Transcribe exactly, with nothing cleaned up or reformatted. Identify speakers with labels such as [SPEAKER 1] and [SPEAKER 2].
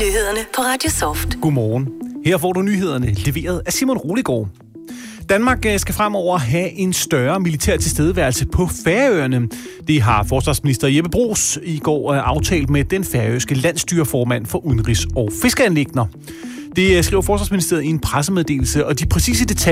[SPEAKER 1] nyhederne på Radio Soft.
[SPEAKER 2] Godmorgen. Her får du nyhederne leveret af Simon Roligård. Danmark skal fremover have en større militær tilstedeværelse på Færøerne. Det har forsvarsminister Jeppe Bruus i går aftalt med den færøske landsstyreformand for udenrigs- og fiskeanliggender. Det skriver Forsvarsministeriet i en pressemeddelelse, og de præcise detaljer